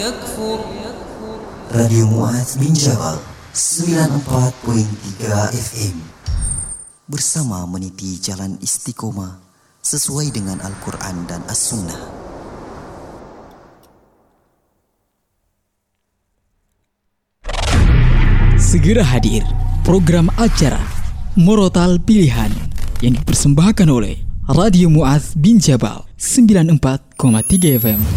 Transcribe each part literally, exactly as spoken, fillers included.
Radio Mu'adz bin Jabal sembilan puluh empat koma tiga F M bersama meniti jalan istiqomah sesuai dengan Al-Quran dan As-Sunnah. Segera hadir program acara Murotal Pilihan yang dipersembahkan oleh Radio Mu'adz bin Jabal sembilan puluh empat koma tiga F M.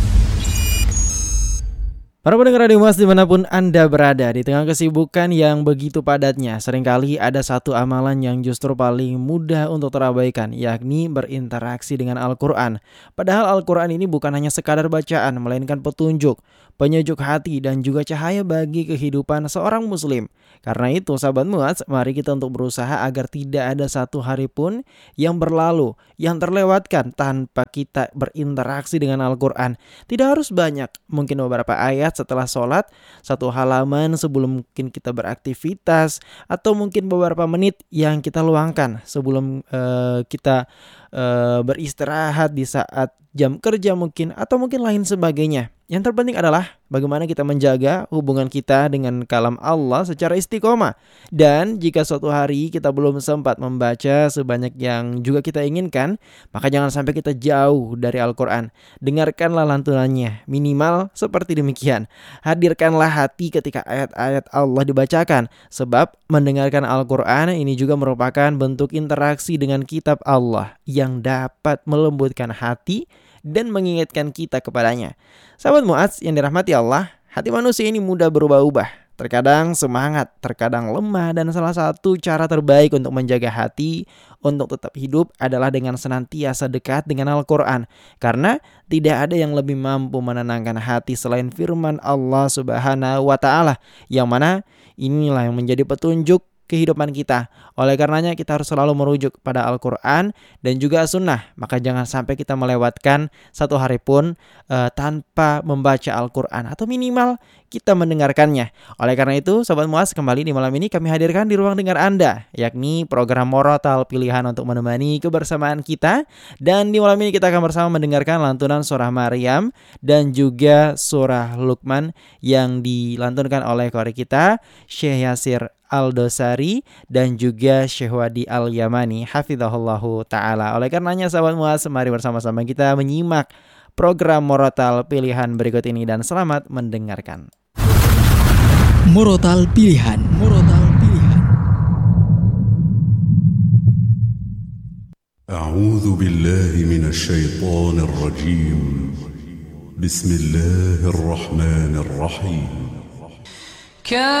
Para pendengar Radio Mu'adz dimanapun Anda berada, di tengah kesibukan yang begitu padatnya, seringkali ada satu amalan yang justru paling mudah untuk terabaikan, yakni berinteraksi dengan Al-Quran. Padahal Al-Quran ini bukan hanya sekadar bacaan, melainkan petunjuk, penyejuk hati, dan juga cahaya bagi kehidupan seorang muslim. Karena itu, sahabat Mu'adz, mari kita untuk berusaha agar tidak ada satu hari pun yang berlalu, yang terlewatkan tanpa kita berinteraksi dengan Al-Quran. Tidak harus banyak, mungkin beberapa ayat setelah sholat, satu halaman sebelum mungkin kita beraktivitas, atau mungkin beberapa menit yang kita luangkan sebelum uh, kita uh, beristirahat di saat jam kerja mungkin, atau mungkin lain sebagainya. Yang terpenting adalah bagaimana kita menjaga hubungan kita dengan kalam Allah secara istiqomah. Dan jika suatu hari kita belum sempat membaca sebanyak yang juga kita inginkan, maka jangan sampai kita jauh dari Al-Quran. Dengarkanlah lantunannya, minimal seperti demikian. Hadirkanlah hati ketika ayat-ayat Allah dibacakan. Sebab mendengarkan Al-Quran ini juga merupakan bentuk interaksi dengan kitab Allah yang dapat melembutkan hati dan mengingatkan kita kepadanya. Sahabat Mu'adz yang dirahmati Allah, hati manusia ini mudah berubah-ubah. Terkadang semangat, terkadang lemah, dan salah satu cara terbaik untuk menjaga hati untuk tetap hidup adalah dengan senantiasa dekat dengan Al-Quran. Karena tidak ada yang lebih mampu menenangkan hati selain firman Allah Subhanahu wa Ta'ala, yang mana inilah yang menjadi petunjuk kehidupan kita. Oleh karenanya kita harus selalu merujuk pada Al-Quran dan juga Sunnah. Maka jangan sampai kita melewatkan satu hari pun uh, tanpa membaca Al-Quran, atau minimal kita mendengarkannya. Oleh karena itu, Sobat Mu'adz, kembali di malam ini kami hadirkan di ruang dengar Anda, yakni program Murotal Pilihan untuk menemani kebersamaan kita. Dan di malam ini kita akan bersama mendengarkan lantunan surah Maryam dan juga surah Luqman yang dilantunkan oleh qori kita Syekh Yasir Al-Dosari dan juga Syekh Wadi Al-Yamani hafizahullahu ta'ala. Oleh karenanya sahabat Mu'adz, mari bersama-sama kita menyimak program Murotal Pilihan berikut ini dan selamat mendengarkan. Murotal Pilihan, Murotal Pilihan. A'udzu billahi minasy syaithanir rajim. Bismillahirrahmanirrahim.